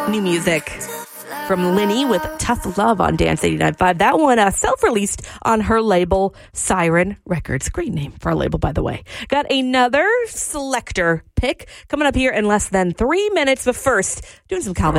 New music from Linny with Tough Love on Dance 89.5. That one self-released on her label, Siren Records. Great name for our label, by the way. Got another selector pick coming up here in less than 3 minutes. But first, doing some Calvin